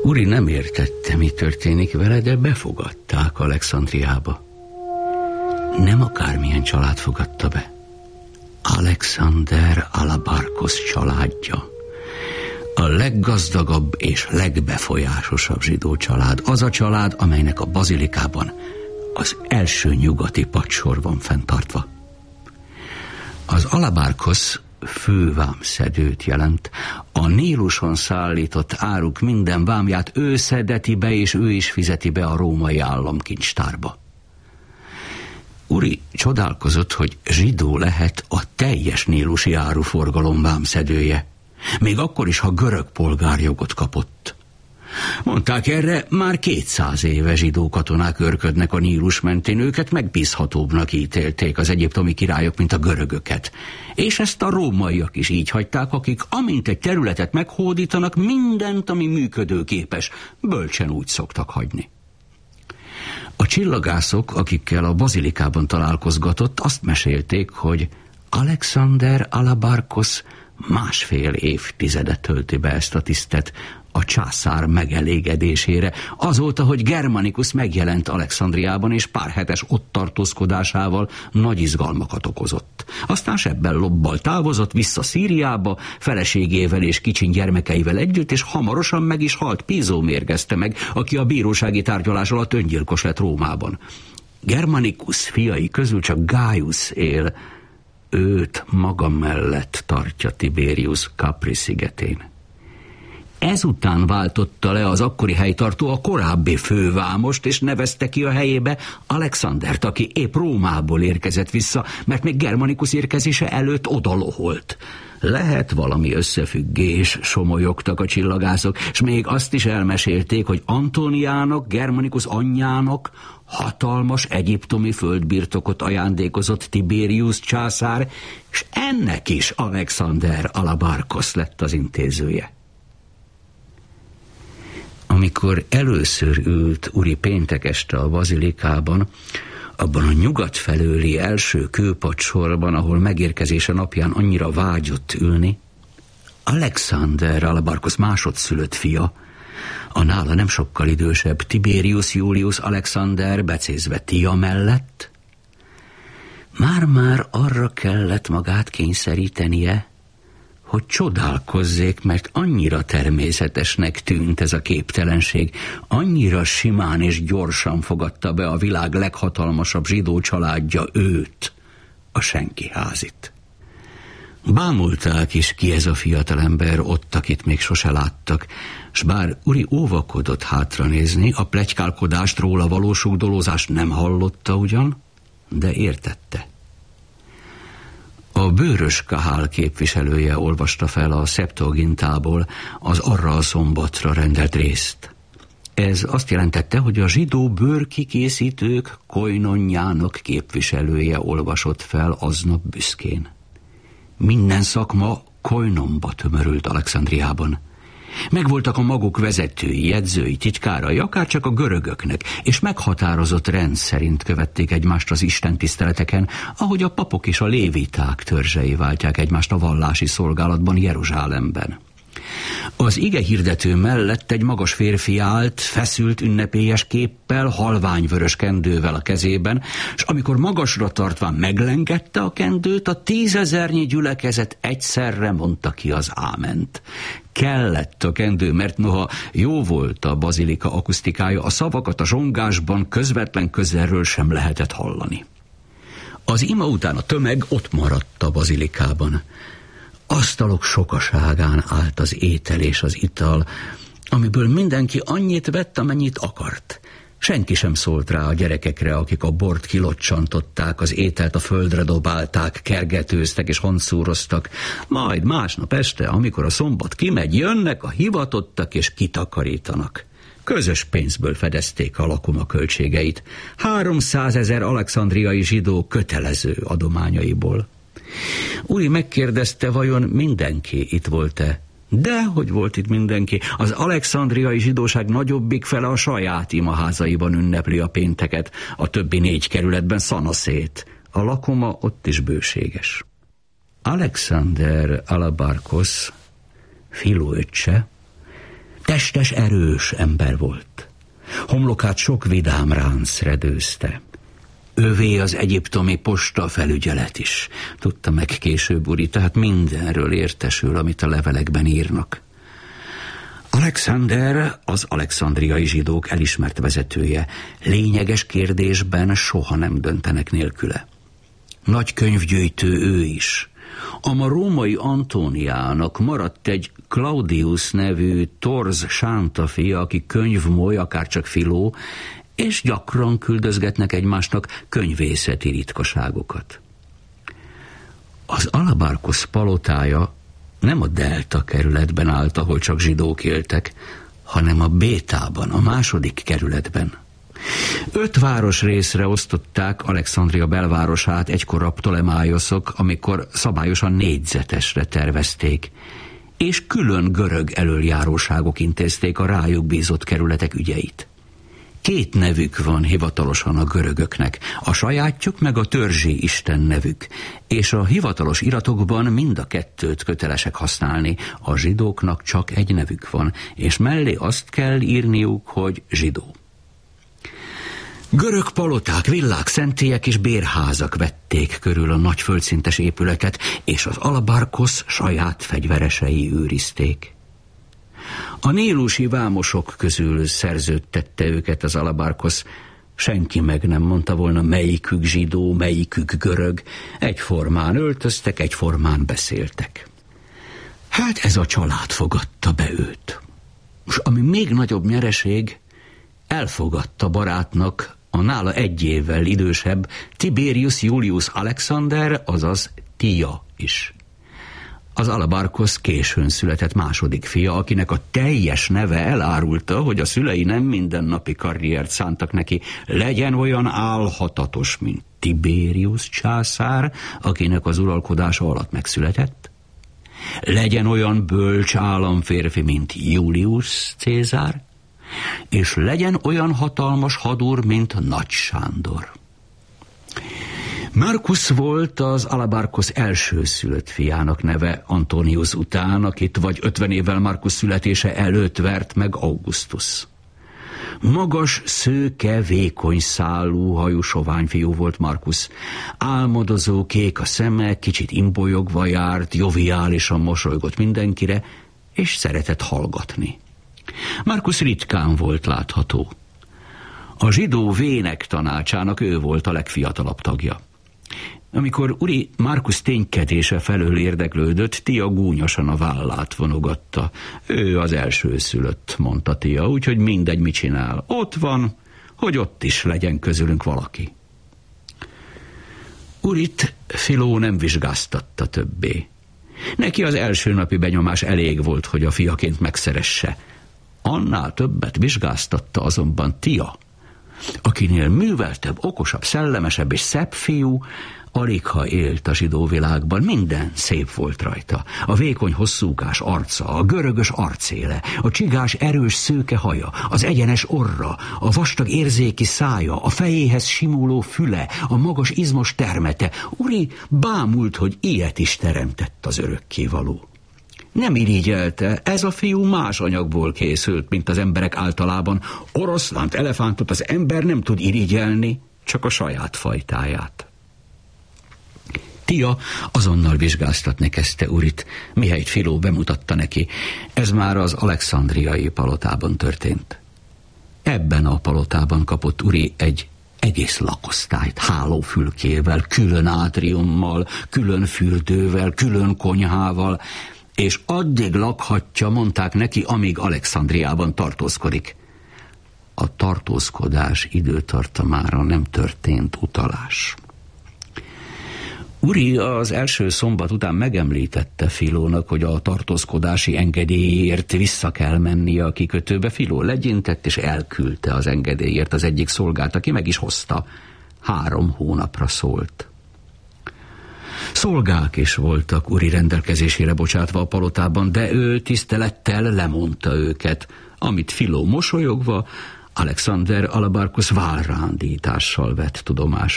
Uri nem értette, mi történik vele, de befogadták Alexandriába. Nem akármilyen család fogadta be. Alexander Alabarkos családja. A leggazdagabb és legbefolyásosabb zsidó család. Az a család, amelynek a bazilikában az első nyugati padsor van fenntartva. Az Alabarkos fővámszedőt jelent. A Níluson szállított áruk minden vámját ő szedeti be, és ő is fizeti be a római államkincstárba. Uri csodálkozott, hogy zsidó lehet a teljes nílusi áruforgalom vámszedője, még akkor is, ha görög polgárjogot kapott. Mondták, erre már 200 éve zsidó katonák őrködnek a Nílus mentén, őket megbízhatóbbnak ítélték az egyiptomi királyok, mint a görögöket. És ezt a rómaiak is így hagyták, akik amint egy területet meghódítanak, mindent, ami működőképes, bölcsen úgy szoktak hagyni. A csillagászok, akikkel a bazilikában találkozgatott, azt mesélték, hogy Alexander Alabarkos 1,5 évtizedet tölti be ezt a tisztet a császár megelégedésére, azóta, hogy Germanicus megjelent Alexandriában, és pár hetes ott tartózkodásával nagy izgalmakat okozott. Aztán sebben lobbal távozott vissza Szíriába, feleségével és kicsin gyermekeivel együtt, és hamarosan meg is halt. Pizó mérgezte meg, aki a bírósági tárgyalás alatt öngyilkos lett Rómában. Germanicus fiai közül csak Gaius él, őt maga mellett tartja Tiberius Capri szigetén. Ezután váltotta le az akkori helytartó a korábbi fővámost, és nevezte ki a helyébe Alexandert, aki épp Rómából érkezett vissza, mert még Germanicus érkezése előtt odaloholt. Lehet valami összefüggés, somolyogtak a csillagászok, és még azt is elmesélték, hogy Antoniának, Germanicus anyjának hatalmas egyiptomi földbirtokot ajándékozott Tiberius császár, és ennek is Alexander Alabarkos lett az intézője. Amikor először ült Uri péntek este a bazilikában, abban a nyugat felőli első kőpadsorban, ahol megérkezése napján annyira vágyott ülni, Alexander Alabarkos másodszülött fia, a nála nem sokkal idősebb Tiberius Julius Alexander becézve Tia mellett, már arra kellett magát kényszerítenie, hogy csodálkozzék, mert annyira természetesnek tűnt ez a képtelenség, annyira simán és gyorsan fogadta be a világ leghatalmasabb zsidó családja őt, a senkiházit. Bámulták is, ki ez a fiatalember ott, akit még sose láttak, s bár Uri óvakodott hátranézni, a pletykálkodást róla való sugdolózást nem hallotta ugyan, de értette. A bőrös Kahál képviselője olvasta fel a Septuagintából az arra a szombatra rendelt részt. Ez azt jelentette, hogy a zsidó bőrkikészítők koinonjának képviselője olvasott fel aznap büszkén. Minden szakma koinonba tömörült Alexandriában. Megvoltak a maguk vezetői, jegyzői, titkárai, akárcsak a görögöknek, és meghatározott rend szerint követték egymást az istentiszteleteken, ahogy a papok és a léviták törzsei váltják egymást a vallási szolgálatban Jeruzsálemben. Az igehirdető mellett egy magas férfi állt, feszült ünnepélyes képpel, halványvörös kendővel a kezében, és amikor magasra tartva meglengette a kendőt, a 10 000 gyülekezet egyszerre mondta ki az áment. Kellett a kendő, mert noha jó volt a bazilika akusztikája, a szavakat a zsongásban közvetlen közelről sem lehetett hallani. Az ima után a tömeg ott maradt a bazilikában. Asztalok sokaságán állt az étel és az ital, amiből mindenki annyit vett, amennyit akart. Senki sem szólt rá a gyerekekre, akik a bort kilocsantották, az ételt a földre dobálták, kergetőztek és hancúroztak. Majd másnap este, amikor a szombat kimegy, jönnek a hivatottak és kitakarítanak. Közös pénzből fedezték a lakoma költségeit, 300 000 alexandriai zsidó kötelező adományaiból. Uri megkérdezte, vajon mindenki itt volt-e? Dehogy volt itt mindenki. Az alexandriai zsidóság nagyobbik fele a saját imaházaiban ünnepli a pénteket, a többi 4 kerületben szanaszét. A lakoma ott is bőséges. Alexander Alabarkos fiúöccse Testes, erős ember volt. Homlokát sok vidám ránc redőzte. Övé az egyiptomi posta felügyelet is. Tudta meg később Uri, tehát mindenről értesül, amit a levelekben írnak. Alexander az alexandriai zsidók elismert vezetője. Lényeges kérdésben soha nem döntenek nélküle. Nagy könyvgyűjtő ő is. A ma római Antóniának maradt egy Claudius nevű torz sánta fia, aki könyvmoly, akárcsak Filó, és gyakran küldözgetnek egymásnak könyvészeti ritkaságokat. Az Alabarkosz palotája nem a Delta kerületben állt, ahol csak zsidók éltek, hanem a Bétában, a második kerületben. 5 városrészre osztották Alexandria belvárosát egykor a Ptolemájoszok, amikor szabályosan négyzetesre tervezték, és külön görög elöljáróságok intézték a rájuk bízott kerületek ügyeit. 2 nevük van hivatalosan a görögöknek, a sajátjuk meg a törzsi isten nevük, és a hivatalos iratokban mind a 2-t kötelesek használni, a zsidóknak csak egy nevük van, és mellé azt kell írniuk, hogy zsidó. Görög paloták, villák, szentélyek és bérházak vették körül a nagy földszintes épületet, és az Alabarkosz saját fegyveresei őrizték. A nílusi vámosok közül szerződtette őket az Alabarkosz, senki meg nem mondta volna, melyikük zsidó, melyikük görög, egyformán öltöztek, egyformán beszéltek. Hát ez a család fogadta be őt. És ami még nagyobb nyereség, elfogadta barátnak a nála 1 évvel idősebb Tiberius Julius Alexander, azaz Tia is. Az Alabarkosz későn született második fia, akinek a teljes neve elárulta, hogy a szülei nem mindennapi karriert szántak neki. Legyen olyan álhatatos, mint Tiberius császár, akinek az uralkodása alatt megszületett. Legyen olyan bölcs államférfi, mint Julius Cézár, és legyen olyan hatalmas hadúr, mint Nagy Sándor. Marcus volt az Alabarkosz elsőszülött fiának neve Antonius után, akit vagy 50 évvel Marcus születése előtt vert meg Augustus. Magas, szőke, vékony szálú, hajú sovány fiú volt Marcus. Álmodozó, kék a szeme, kicsit imbolyogva járt, joviálisan mosolygott mindenkire, és szeretett hallgatni. Marcus ritkán volt látható. A zsidó vének tanácsának ő volt a legfiatalabb tagja. Amikor Uri Marcus ténykedése felől érdeklődött, Tia gúnyosan a vállát vonogatta. Ő az elsőszülött, mondta Tia, úgyhogy mindegy, mit csinál. Ott van, hogy ott is legyen közülünk valaki. Urit Filó nem vizsgáztatta többé. Neki az első napi benyomás elég volt, hogy a fiaként megszeresse. Annál többet vizsgáztatta azonban Tia, akinél műveltebb, okosabb, szellemesebb és szebb fiú, aligha élt a zsidó világban, minden szép volt rajta. A vékony hosszúkás arca, a görögös arcéle, a csigás erős szőke haja, az egyenes orra, a vastag érzéki szája, a fejéhez simuló füle, a magas izmos termete. Uri bámult, hogy ilyet is teremtett az örökkévaló. Nem irigyelte, ez a fiú más anyagból készült, mint az emberek általában. Oroszlánt, elefántot az ember nem tud irigyelni, csak a saját fajtáját. Tia azonnal vizsgáztatni kezdte Urit, mihelyt Filó bemutatta neki. Ez már az alexandriai palotában történt. Ebben a palotában kapott Uri egy egész lakosztályt, hálófülkével, külön átriummal, külön fürdővel, külön konyhával, és addig lakhatja, mondták neki, amíg Alexandriában tartózkodik. A tartózkodás időtartamára nem történt utalás. Uri az első szombat után megemlítette Filónak, hogy a tartózkodási engedélyért vissza kell mennie a kikötőbe. Filó legyintett és elküldte az engedélyért az egyik szolgát, aki meg is hozta. 3 hónapra szólt. Szolgák is voltak Uri rendelkezésére bocsátva a palotában, de ő tisztelettel lemondta őket, amit Filó mosolyogva Alexander Alabarkosz vállrándítással vett tudomásul.